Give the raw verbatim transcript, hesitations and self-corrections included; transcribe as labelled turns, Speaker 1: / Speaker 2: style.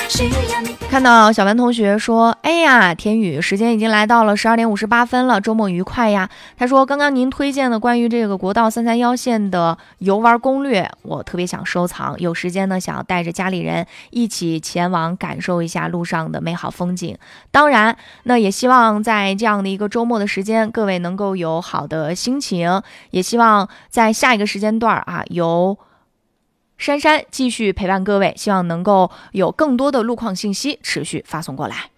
Speaker 1: 看到小文同学说，哎呀，田宇，时间已经来到了十二点五十八分了，周末愉快呀。他说，刚刚您推荐的关于这个国道三三一线的游玩攻略，我特别想收藏，有时间呢想要带着家里人一起前往感受一下路上的美好风景。当然，那也希望在这样的一个周末的时间，各位能够有好的心情，也希望在下一个时间段啊，由珊珊继续陪伴各位，希望能够有更多的路况信息持续发送过来。